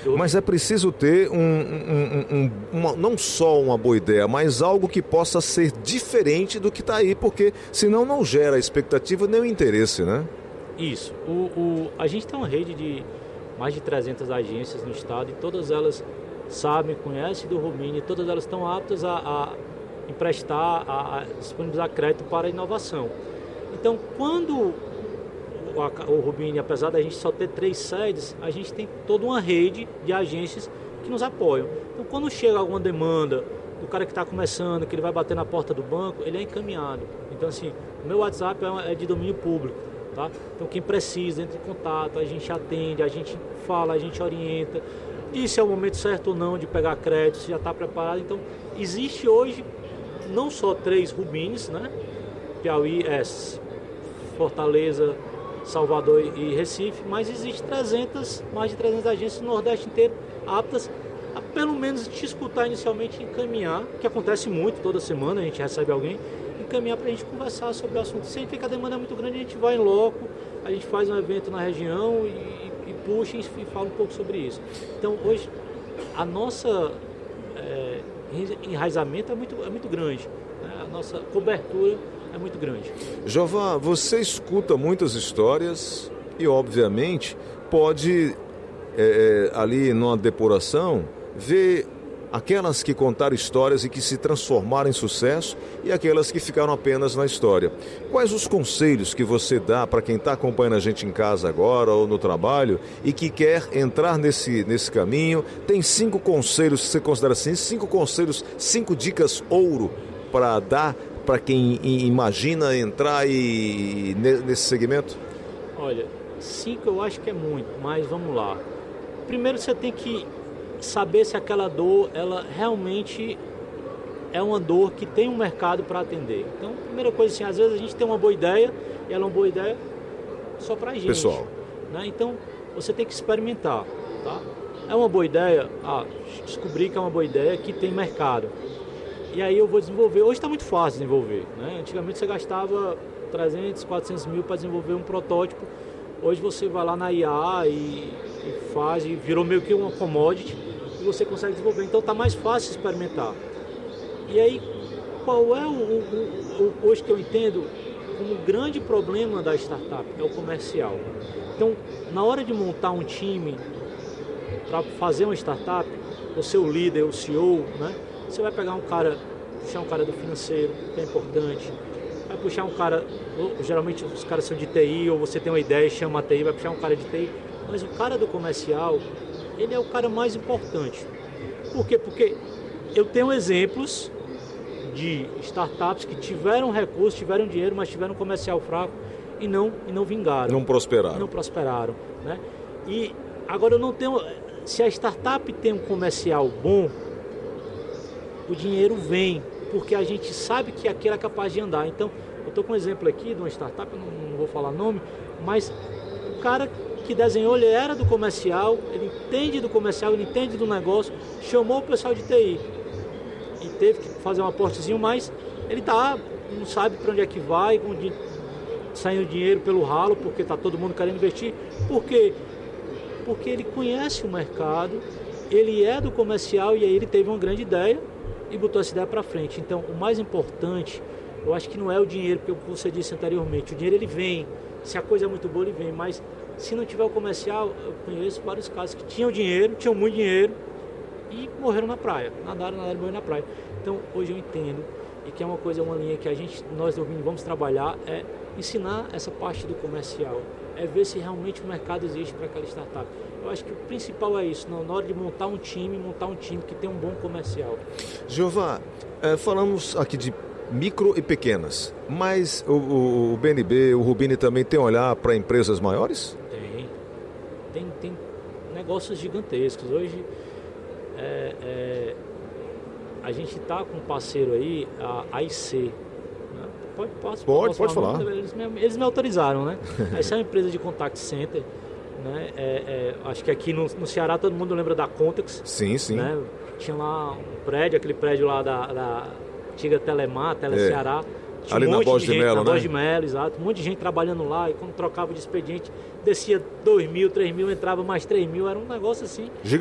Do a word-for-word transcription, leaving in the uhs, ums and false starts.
Mas é preciso ter um, um, um, uma, não só uma boa ideia, mas algo que possa ser diferente do que está aí, porque senão não gera expectativa nem o interesse, né? Isso. O, o, a gente tem uma rede de mais de trezentas agências no estado e todas elas sabem, conhecem do Rubini, todas elas estão aptas a, a emprestar, a, a disponibilizar crédito para a inovação. Então, quando o, o Rubini, apesar da gente só ter três sedes, a gente tem toda uma rede de agências que nos apoiam. Então, quando chega alguma demanda do cara que está começando, que ele vai bater na porta do banco, ele é encaminhado. Então, assim, o meu WhatsApp é de domínio público, tá? Então, quem precisa, entra em contato, a gente atende, a gente fala, a gente orienta. E se é o momento certo ou não de pegar crédito, se já está preparado. Então, existe hoje não só três Rubines, né? Piauí, é, Fortaleza, Salvador e Recife, mas existe trezentas, mais de trezentas agências no Nordeste inteiro aptas a pelo menos te escutar inicialmente e encaminhar, que acontece muito, toda semana a gente recebe alguém, encaminhar para a gente conversar sobre o assunto. Se a gente vê que a demanda é muito grande, a gente vai em loco, a gente faz um evento na região e, e puxa e fala um pouco sobre isso. Então hoje a nossa é, enraizamento é muito, é muito grande, né? A nossa cobertura é muito grande. Jovan, você escuta muitas histórias e, obviamente, pode, é, ali numa depuração, ver aquelas que contaram histórias e que se transformaram em sucesso e aquelas que ficaram apenas na história. Quais os conselhos que você dá para quem está acompanhando a gente em casa agora ou no trabalho e que quer entrar nesse, nesse caminho? Tem cinco conselhos, que você considera assim, cinco conselhos, cinco dicas ouro para dar para quem imagina entrar e, nesse segmento? Olha, cinco eu acho que é muito, mas vamos lá. Primeiro você tem que saber se aquela dor, ela realmente é uma dor que tem um mercado para atender. Então, primeira coisa assim, às vezes a gente tem uma boa ideia e ela é uma boa ideia só para a gente. Pessoal. Né? Então, você tem que experimentar, tá? É uma boa ideia? Ah, descobri que é uma boa ideia, que tem mercado. E aí eu vou desenvolver. Hoje está muito fácil desenvolver, né? Antigamente você gastava trezentos, quatrocentos mil para desenvolver um protótipo. Hoje você vai lá na I A e, e faz, e virou meio que uma commodity e você consegue desenvolver. Então está mais fácil experimentar. E aí, qual é o, o, o hoje que eu entendo como grande problema da startup? É o comercial. Então, na hora de montar um time para fazer uma startup, o seu líder, o C E O, né? Você vai pegar um cara, puxar um cara do financeiro, que é importante, vai puxar um cara, geralmente os caras são de T I, ou você tem uma ideia e chama a T I, vai puxar um cara de T I, mas o cara do comercial, ele é o cara mais importante. Por quê? Porque eu tenho exemplos de startups que tiveram recursos, tiveram dinheiro, mas tiveram um comercial fraco e não, e não vingaram. Não prosperaram. Não prosperaram, né? E agora eu não tenho, se a startup tem um comercial bom, o dinheiro vem, porque a gente sabe que aquilo é capaz de andar. Então, eu estou com um exemplo aqui de uma startup, não, não vou falar nome, mas o cara que desenhou, ele era do comercial, ele entende do comercial, ele entende do negócio, chamou o pessoal de T I e teve que fazer um aportezinho, mas ele tá, não sabe para onde é que vai, onde saindo dinheiro pelo ralo, porque está todo mundo querendo investir. Por quê? Porque ele conhece o mercado, ele é do comercial e aí ele teve uma grande ideia e botou essa ideia para frente. Então, o mais importante, eu acho que não é o dinheiro, porque você disse anteriormente, o dinheiro ele vem, se a coisa é muito boa ele vem, mas se não tiver o comercial, eu conheço vários casos que tinham dinheiro, tinham muito dinheiro e morreram na praia, nadaram, nadaram e morreram na praia. Então, hoje eu entendo, e que é uma coisa, uma linha que a gente, nós do Rubini vamos trabalhar, é ensinar essa parte do comercial, é ver se realmente o mercado existe para aquela startup. Eu acho que o principal é isso, na hora de montar um time, montar um time que tem um bom comercial. Jeová, é, falamos aqui de micro e pequenas, mas o, o, o B N B, o Rubini também tem olhar para empresas maiores? Tem, tem, tem negócios gigantescos. Hoje, é, é, a gente está com um parceiro aí, a A I C. Né? Pode, posso, pode, posso pode falar. falar. Eles me, eles me autorizaram, né? Essa é uma empresa de contact center. Né? É, é, acho que aqui no, no Ceará todo mundo lembra da Contex. Sim, sim. Né? Tinha lá um prédio, aquele prédio lá da, da antiga Telemar, Tele é. Ceará. Tinha ali um na monte Borges de, de gente, Melo, na né? Borges de Melo, exato. Um monte de gente trabalhando lá e quando trocava de expediente, descia dois mil, três mil, entrava mais três mil. Era um negócio assim.